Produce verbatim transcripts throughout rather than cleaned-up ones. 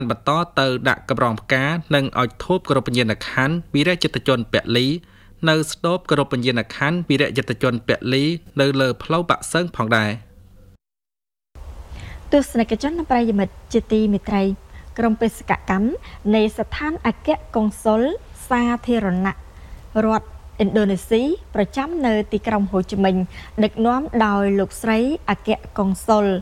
បន្តទៅដាក់កម្រងផ្កានិងឲ្យធូបគោរពវិញ្ញាណក្ខន្ធវីរៈចិត្តជនពលីនៅស្ទូបគោរពវិញ្ញាណក្ខន្ធវីរៈចិត្តជនពលីនៅលើផ្លូវបាក់សឹងផងដែរទស្សនិកជនប្រិយមិត្តជាទីមេត្រីក្រុមបេសកកម្មនៃស្ថានអគ្គកុងស៊ុលសាធារណរដ្ឋឥណ្ឌូនេស៊ីប្រចាំនៅទីក្រុងហូជីមិញដឹកនាំដោយលោកស្រីអគ្គកុងស៊ុល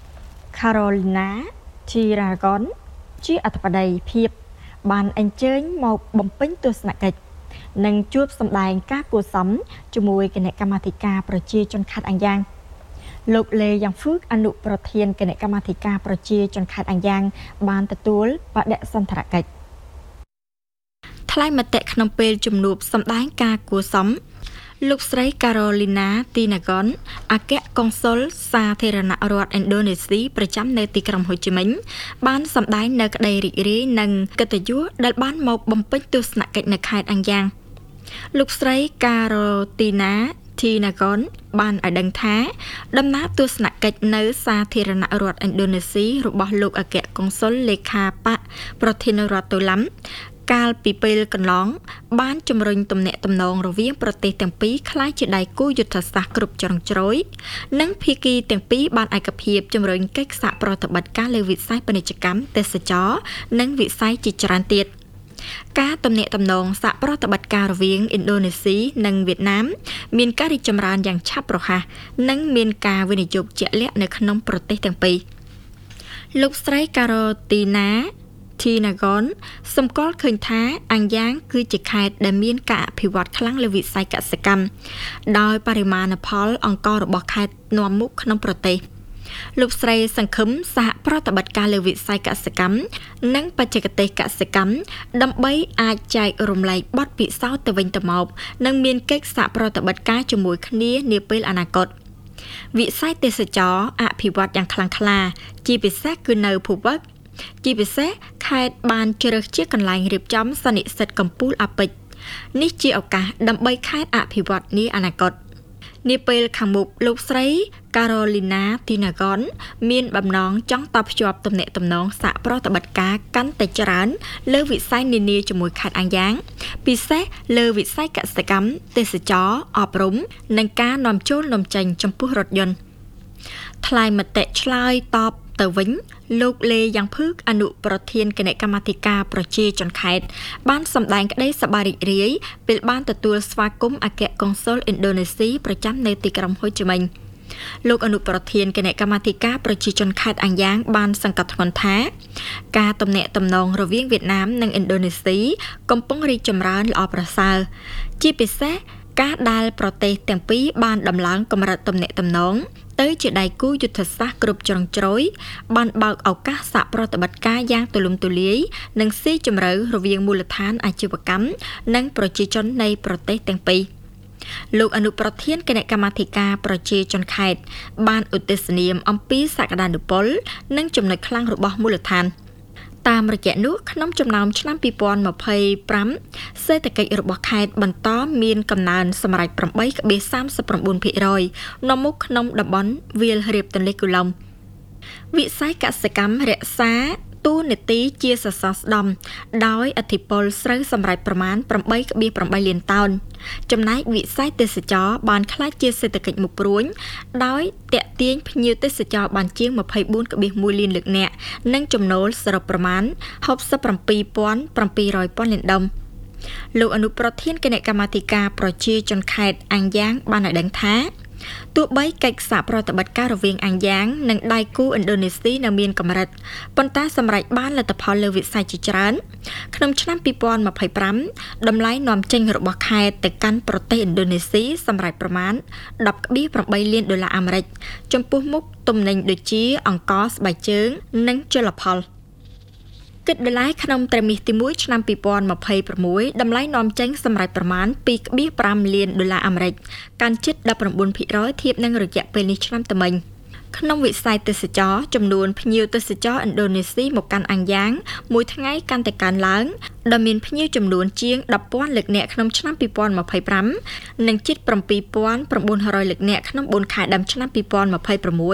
Carolina Chiragon ជាអធិបតីភាពបានអញ្ជើញមកបំពេញទស្សនកិច្ចនិងជួបសម្ដែងការគួសមជាមួយគណៈកម្មាធិការប្រជាជនខេត្តអាំងយ៉ាងលោកលេយ៉ាងហ្វឺកអនុប្រធានគណៈកម្មាធិការប្រជាជនខេត្តអាំងយ៉ាងបានទទួលបដិសណ្ឋារកិច្ចថ្លែងមតិក្នុងពេលជំនួបសម្ដែងការគួសមលោកស្រី Carolina Tinagon អគ្គកុងស៊ុលសាធារណរដ្ឋឥណ្ឌូនេស៊ីប្រចាំនៅទីក្រុងហូជីមិញបានសម្ដែងនៅក្តីរីករាយនិងកិត្តិយសដែលបានមកបំពេញទស្សនកិច្ចនៅខេត្តអាំងយ៉ាងលោកស្រី Carolina Tinagon បានឲ្យដឹងថាដំណើរទស្សនកិច្ចនៅសាធារណរដ្ឋឥណ្ឌូនេស៊ីរបស់លោកអគ្គកុងស៊ុលលេខាបកប្រធានរដ្ឋទូឡាំកាលពីពេលកន្លងបានជំរុញទំនាក់ទំនងរវាងប្រទេសទាំងពីរក្លាយជាដៃគូយុទ្ធសាស្ត្រគ្រប់ជ្រុងជ្រោយនិងភាគីទាំងពីរបានឯកភាពជំរុញកិច្ចសហប្រតិបត្តិការលើវិស័យពាណិជ្ជកម្មទេសចរណ៍និងវិស័យជាច្រើនទៀតការទំនាក់ទំនងសហប្រតិបត្តិការរវាងឥណ្ឌូនេស៊ីនិងវៀតណាមមានការរីកចម្រើនយ៉ាងឆាប់រហ័សនិងមានការវិនិយោគជាក់លាក់នៅក្នុងប្រទេសទាំងពីរលោកស្រី Carolina Tinagon សម្គាល់ឃើញថាអាំងយ៉ាងគឺជាខេត្តដែលមានការអភិវឌ្ឍខ្លាំងលើវិស័យកសិកម្មដោយបរិមាណផលអង្កររបស់ខេត្តនាំមុខក្នុងប្រទេសលោកស្រីសង្ឃឹមសហប្រតិបត្តិការលើវិស័យកសិកម្មនិងបច្ចេកទេសកសិកម្មដើម្បីអាចចែករំលែកបទពិសោធន៍ទៅវិញទៅមកនិងមានកិច្ចសហប្រតិបត្តិការជាមួយគ្នានាពេលអនាគតវិស័យទេសចរណ៍អភិវឌ្ឍយ៉ាងខ្លាំងក្លាជាពិសេសគឺនៅភូវឹកជាពិសេសខេត្តបានជ្រើសជាកន្លែងរៀបចំសន្និសីទកំពូលអាពេជ្រនេះជាឱកាសដើម្បីខេត្តអភិវឌ្ឍនាអនាគតនាពេលខាងមុខលោកស្រី Carolina Tinagon មានបំណងចង់តភ្ជាប់ទំនាក់ទំនងសហប្រតិបត្តិការកាន់តែច្រើនលើវិស័យនានាជាមួយខេត្តអាំងយ៉ាងពិសេសលើវិស័យកសិកម្មទេសចរណ៍អប់រំនិងការនាំចូលនាំចេញចំពោះរថយន្តថ្លែងមតិឆ្លើយតបទៅវិញលោកលេយ៉ាងភឺកអនុប្រធានគណៈកម្មាធិការប្រជាជនខេត្តបានសម្ដែងក្តីសប្បាយរីករាយពេលបានទទួលស្វាគមន៍អគ្គកុងស៊ុលឥណ្ឌូនេស៊ីប្រចាំនៅទីក្រុងហូជីមិញលោកអនុប្រធានគណៈកម្មាធិការប្រជាជនខេត្តអាំងយ៉ាងបានសង្កត់ធ្ងន់ថាការទំនាក់ទំនងរវាងវៀតណាមនិងឥណ្ឌូនេស៊ីកំពុងរីកចម្រើនល្អប្រសើរជាពិសេសការដែលប្រទេសទាំងពីរបានដំឡើងកម្រិតទំនាក់ទំនងទៅជាដៃគូយុទ្ធសាស្ត្រគ្រប់ជ្រុងជ្រោយបានបើកឱកាសសហប្រតិបត្តិការយ៉ាងទូលំទូលាយនិងស៊ីជម្រៅរវាងមូលដ្ឋានអាជីវកម្មនិងប្រជាជននៃប្រទេសទាំងពីរលោកអនុប្រធានគណៈកម្មាធិការប្រជាជនខេត្តបានឧទ្ទិសនាមអំពីសក្តានុពលនិងចំណុចខ្លាំងរបស់មូលដ្ឋានតាមរយៈនោះក្នុងចំណោមឆ្នាំពីរពាន់ម្ភៃប្រាំសេដ្ឋកិច្ចរបស់ខេត្តបន្តមានកំណើនសម្រេច ប្រាំបី សាមសិបប្រាំបួនភាគរយ នាំមុខក្នុងតំបន់វាលរៀបទន្លេគូឡុងវិស័យកសិកម្មរក្សាតួនាទីជាសសរស្តម្ភដោយឥទ្ធិពលស្រូវសម្រេចប្រមាណ ប្រាំបី ប្រាំបី លានតោនចំណែកវិស័យទេសចរណ៍បានក្លាយជាសេដ្ឋកិច្ចមុខព្រួញដោយទាក់ទាញភ្ញៀវទេសចរបានជាង ម្ភៃបួន មួយ លានលើកនាក់និងចំណូលសរុបប្រមាណ ហូបសិបប្រាំពីរពាន់ប្រាំពីររយ ពាន់លានដុំលោកអនុប្រធានគណៈកម្មាធិការប្រជាជនខេត្តអាំងយ៉ាងបានឲ្យដឹងថាទោះបីកិច្ចសហប្រតិបត្តិការរវាងអាំងយ៉ាងនិងដៃគូឥណ្ឌូនេស៊ីនៅមានកម្រិតប៉ុន្តែសម្រេចបានលទ្ធផលលើវិស័យជាច្រើនក្នុងឆ្នាំពីរពាន់ម្ភៃប្រាំតម្លៃនាំចេញរបស់ខេត្តទៅកាន់ប្រទេសឥណ្ឌូនេស៊ីសម្រេចប្រមាណ ដប់ ប្រាំបី លានដុល្លារអាមេរិកចំពោះមុខទំនិញដូចជាអង្ករស្បែកជើងនិងជលផលគិតដុល្លារក្នុងត្រីមាសទីមួយឆ្នាំពីរពាន់ម្ភៃប្រាំមួយតម្លៃនាំចេញសម្រេចប្រមាណ ពីរ ប្រាំ លានដុល្លារអាមេរិកកាន់ជិត ដប់ប្រាំបួនភាគរយ ធៀបនឹងរយៈពេលនេះឆ្នាំទៅមិញក្នុងវិស័យទេសចរណ៍ចំនួនភ្ញៀវទេសចរឥណ្ឌូនេស៊ីមកកាន់អាំងយ៉ាងមួយថ្ងៃកាន់តែកើនឡើងដែលមានភ្ញៀវចំនួនជាង ដប់ពាន់ លើកនាក់ក្នុងឆ្នាំពីរពាន់ម្ភៃប្រាំនិងជិត ប្រាំពីរពាន់ប្រាំបួនរយ លើកនាក់ក្នុងបួនខែដើមឆ្នាំពីរពាន់ម្ភៃប្រាំមួយ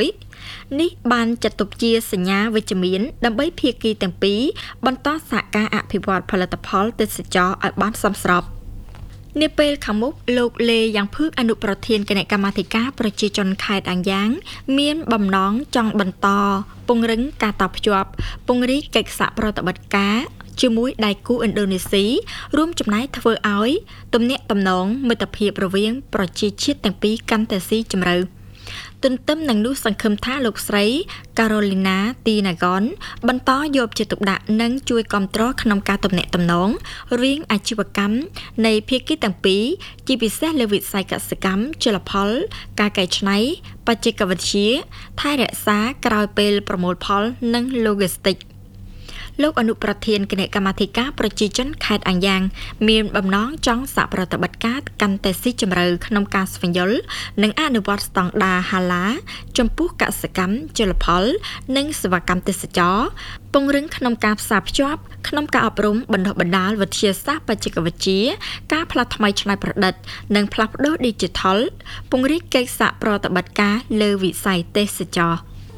នេះបានចាត់ទុកជាសញ្ញាវិជ្ជមានដើម្បីភាគីទាំងពីរបន្តសហការអភិវឌ្ឍផលិតផលទេសចរឲ្យបានសមស្របនាពេលខាងមុខលោកលេយ៉ាងភឿកអនុប្រធានគណៈកម្មាធិការប្រជាជនខេត្តអាំងយ៉ាងមានបំណងចង់បន្តពង្រឹងការតភ្ជាប់ពង្រីកកិច្ចសហប្រតិបត្តិការជាមួយដៃគូឥណ្ឌូនេស៊ីរួមចំណែកធ្វើឲ្យទំនាក់ទំនងមិត្តភាពរវាងប្រជាជាតិទាំងពីរកាន់តែស៊ីជម្រៅទន្ទឹមនឹងនោះសង្ឃឹមថាលោកស្រី Carolina Tinagon បន្តយកចិត្តទុកដាក់និងជួយគាំទ្រក្នុងការទំនាក់ទំនងរវាងអាជីវកម្មនៃភាគីទាំងពីរជាពិសេសលើវិស័យកសិកម្មជលផលការកែច្នៃបច្ចេកវិទ្យាថែរក្សាក្រោយពេលប្រមូលផលនិង Logisticsលោកអនុប្រធានគណៈកម្មាធិការប្រជាជនខេត្តអាំងយ៉ាងមានបំណងចង់សហប្រតិបត្តិការកាន់តែស៊ីជម្រៅក្នុងការស្វែងយល់និងអនុវត្តស្តង់ដារហាឡាចំពោះកសិកម្មជលផលនិងសេវាកម្មទេសចរពង្រឹងក្នុងការផ្សារភ្ជាប់ក្នុងការអប់រំបណ្ដុះបណ្ដាលវិទ្យាសាស្ត្របច្ចេកវិទ្យាការផ្លាស់ថ្មីច្នៃប្រឌិតនិងផ្លាស់ប្ដូរ Digital ពង្រីកកិច្ចសហប្រតិបត្តិការលើវិស័យទេសចរ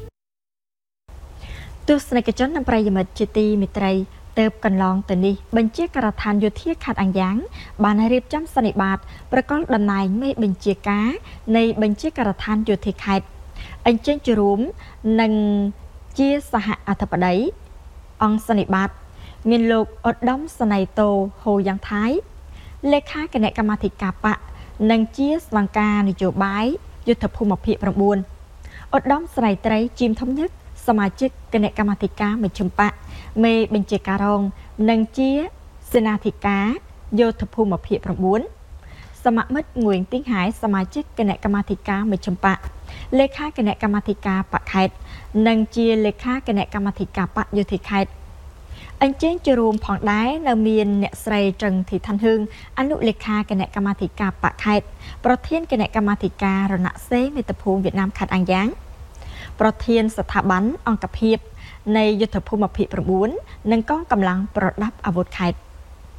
ទស្សនិកជននិងប្រិយមិត្តជាទីមេត្រីទៅកន្លងទៅនេះបញ្ជាការដ្ឋានយោធាខេត្តអាំងយ៉ាងបានរៀបចំសន្និបាតប្រកល់តំណែងមេបញ្ជាការនៃបញ្ជាការដ្ឋានយោធាខេត្តអញ្ជើញចូលរួមនិងជាសហអធិបតីអង្គសន្និបាតមានលោកឧត្តមសេនីយ៍តូហូយ៉ាងថៃលេខាគណៈកម្មាធិការបកនិងជាស្វង្ការនយោបាយយុទ្ធភូមិភាគ៩ឧត្តមស្រីត្រីជីមធំញឹកសមាជិកគណៈកម្មាធិការមជ្ឈិមបកមេបញ្ជាការរងនិងជាសេនាធិការយោធភូមិភាគ៩សមមិត្តងួយទីងហាយសមាជិកគណៈកម្មាធិការមជ្ឈិមបកលេខាគណៈកម្មាធិការបកខេត្តនិងជាលេខាគណៈកម្មាធិការបកយោធាខេត្តអញ្ជើញចូលរួមផងដែរនៅមានអ្នកស្រីត្រឹងធីឋានហឿងអនុលេខាគណៈកម្មាធិការបកខេត្តប្រធានគណៈកម្មាធិការរណសេមេត្តភូមិវៀតណាមខេត្តអាំងយ៉ាងប្រធានស្ថាប័នអង្គភាពនៃយុទ្ធភូមិភាគ៩និងកងកម្លាំងប្រដាប់អាវុធខេត្ត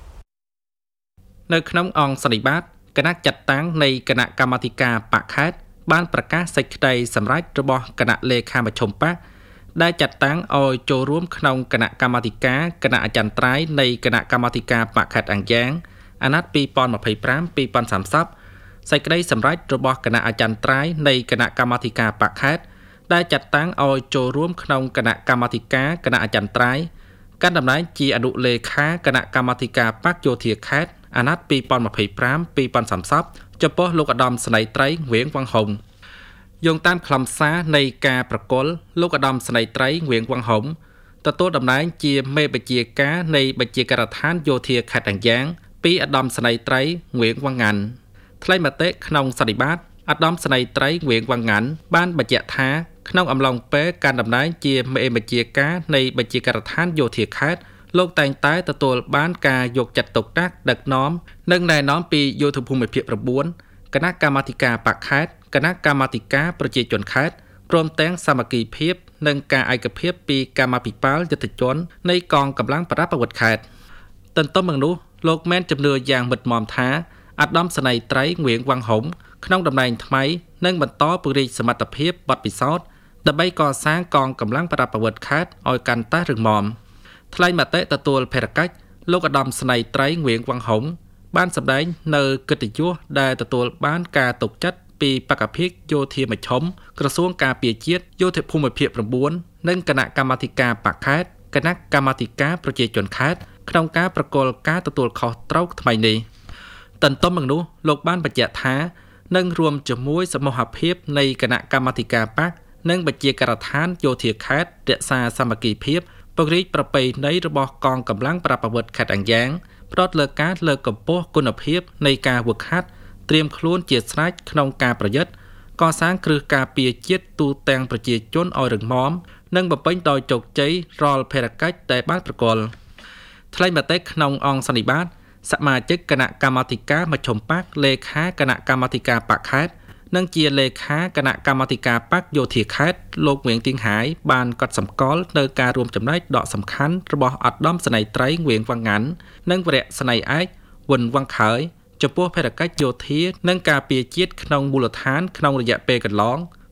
នៅក្នុងអង្គសន្និបាតគណៈចាត់តាំងនៃគណៈកម្មាធិការបកខេត្តបានប្រកាសសេចក្តីសម្រេចរបស់គណៈលេខាមជ្ឈមបកដែលចាត់តាំងឲ្យចូលរួមក្នុងគណៈកម្មាធិការគណៈអចិន្ត្រៃយ៍នៃគណៈកម្មាធិការបកខេត្តអាំងយ៉ាងអាណត្តិពីរពាន់ម្ភៃប្រាំ ពីរពាន់សាមសិបសេចក្តីសម្រេចរបស់គណៈអចិន្ត្រៃយ៍នៃគណៈកម្មាធិការបកខេត្តដែលចាត់តាំងឲ្យចូលរួមក្នុងគណៈកម្មាធិការគណៈអចិន្ត្រៃយ៍កាន់តំណែងជាអនុលេខាគណៈកម្មាធិការបកយោធាខេត្តអាណត្តិពីរពាន់ម្ភៃប្រាំ ពីរពាន់សាមសិបចំពោះលោកឧត្តមស្នេហ៍ត្រីវៀងវ៉ាងហុងយោងតាមខ្លឹមសារនៃការប្រគល់លោកឧត្តមស្នេហ៍ត្រីវៀងវ៉ាងហុងទទួលតំណែងជាមេបញ្ជាការនៃបញ្ជាការដ្ឋានយោធាខេត្តអាំងយ៉ាងពីឧត្តមស្នេហ៍ត្រីវៀងវ៉ាងងាន់ថ្លែងមតិក្នុងសន្និបាតឧត្តមស្នេហ៍ត្រីវៀងវ៉ាងងាន់បានបញ្ជាក់ថាក្នុងអំឡុងពេលការតំណែងជាមេបញ្ជាការនៃបញ្ជាការដ្ឋានយោធាខេត្តលោកតែងតែទទួលបានការយកចិត្តទុកដាក់ដឹកនាំនិងណែនាំពីយោធភូមិភាគ៩គណៈកម្មាធិការបកខេត្តគណៈកម្មាធិការប្រជាជនខេត្តព្រមទាំងសាមគ្គីភាពនិងការឯកភាពពីកម្មាភិបាលយុទ្ធជននៃកងកម្លាំងប្រដាប់អាវុធខេត្តទន្ទឹមនឹងនោះលោកមានជំនឿយ៉ាងមុតមមថាឧត្តមស្នេហ៍ត្រីវៀងវ៉ាងហុងក្នុងតំណែងថ្មីនឹងបន្តពង្រីកសមត្ថភាពបទពិសោធន៍ដើម្បីកសាងកងកម្លាំងប្រដាប់អាវុធខេត្តឲ្យកាន់តែរឹងមាំថ្លែងមតិទទួលភារកិច្ចលោកឧត្តមស្នេហ៍ត្រីវៀងវ៉ាងហុងបានសម្ដែងនៅកិត្តិយសដែលទទួលបានការទុកចិត្តពីបកភិកយោធាមជ្ឈិមក្រសួងការពារជាតិយោធភូមិភាគ៩និងគណៈកម្មាធិការបកខេត្តគណៈកម្មាធិការប្រជាជនខេត្តក្នុងការប្រគល់ការទទួលខុសត្រូវថ្មីនេះទន្ទឹមនឹងនោះលោកបានបញ្ជាក់ថានឹងរួមជាមួយសមូហភាពនៃគណៈកម្មាធិការបកនិងបញ្ជាការដ្ឋានយោធាខេត្តរក្សាសាមគ្គីភាពពង្រីកប្រពៃណីរបស់កងកម្លាំងប្រដាប់អាវុធខេត្តអាំងយ៉ាងផ្ដោតលើការលើកកម្ពស់គុណភាពនៃការហ្វឹកហាត់ត្រៀមខ្លួនជាស្រេចក្នុងការប្រយុទ្ធកសាងគ្រឹះការពារជាតិទូទាំងប្រជាជនឲ្យរឹងមាំនិងបំពេញដោយជោគជ័យរាល់ភារកិច្ចដែលបានប្រកល់ថ្លែងមតិក្នុងអង្គសន្និបាតសមាជិកគណៈកម្មាធិការមជ្ឈមបកលេខាគណៈកម្មាធិការបកខេត្តនិងជាលេខាគណៈកម្មាធិការបកយោធាខេត្តលោកវៀងទីងហាយបានកត់សម្គាល់នៅការរួមចំណែកដ៏សំខាន់របស់ឧត្តមស្នេហ៍ត្រីវៀងវ៉ាងងាន់និងវរៈស្នេហ៍ឯកវុនវ៉ាងខើយចំពោះភារកិច្ចយោធានិងការពារជាតិក្នុងមូលដ្ឋានក្នុងរយៈពេលកន្លង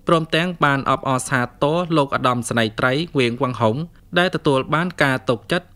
ព្រមទាំងបានអបអរសាទរលោកឧត្តមស្នេហ៍ត្រីវៀងវង្សហុងដែលទទួលបានការទុកចិត្ត